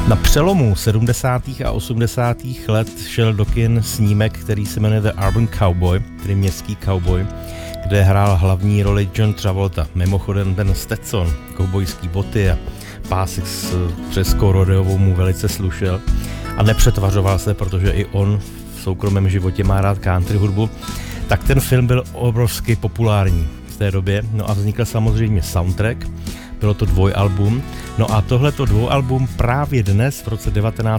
Na přelomu 70. a 80. let šel do kin snímek, který se jmenuje The Urban Cowboy, tedy městský cowboy, kde hrál hlavní roli John Travolta. Mimochodem ten Stetson, kovbojský boty a pásek s českou rodeovou mu velice slušel a nepřetvařoval se, protože i on v soukromém životě má rád country hudbu. Tak ten film byl obrovsky populární v té době, no a vznikl samozřejmě soundtrack, bylo to dvojalbum, no a tohleto dvojalbum právě dnes v roce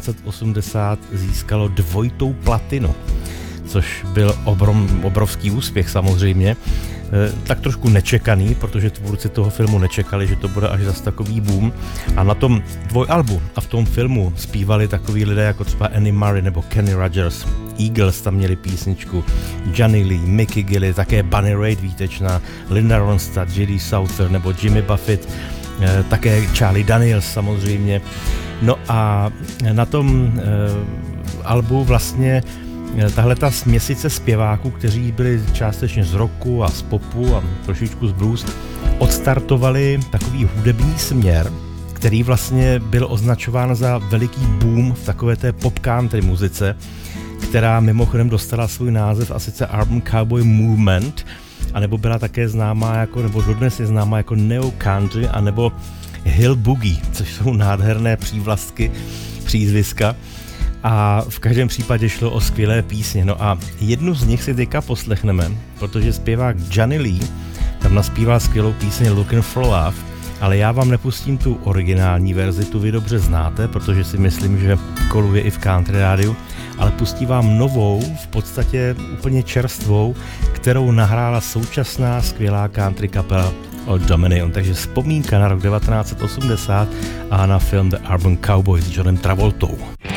1980 získalo 2. platinu, což byl obrovský úspěch samozřejmě, tak trošku nečekaný, protože tvůrci toho filmu nečekali, že to bude až zas takový boom. A na tom dvojalbu a v tom filmu zpívali takový lidé jako třeba Annie Murray nebo Kenny Rogers. Eagles tam měli písničku, Johnny Lee, Mickey Gilley, také Bunny Raitt výtečná, Linda Ronstadt, J.D. Souther nebo Jimmy Buffett, také Charlie Daniels samozřejmě. No a na tom albu vlastně tahle ta směsice zpěváků, kteří byli částečně z rocku a z popu a trošičku z blues, odstartovali takový hudební směr, který vlastně byl označován za veliký boom v takové té pop country muzice, která mimochodem dostala svůj název a sice Urban Cowboy Movement, anebo byla také známá jako, nebo dodnes je známá jako Neo Country, anebo Hill Boogie, což jsou nádherné přívlastky, přízviska. A v každém případě šlo o skvělé písně. No a jednu z nich si teďka poslechneme, protože zpěvák Johnny Lee tam naspíval skvělou píseň Looking for Love, ale já vám nepustím tu originální verzi, tu vy dobře znáte, protože si myslím, že koluje i v country rádiu, ale pustím vám novou, v podstatě úplně čerstvou, kterou nahrála současná skvělá country kapela od Dominion. Takže vzpomínka na rok 1980 a na film The Urban Cowboy s Johnem Travoltou.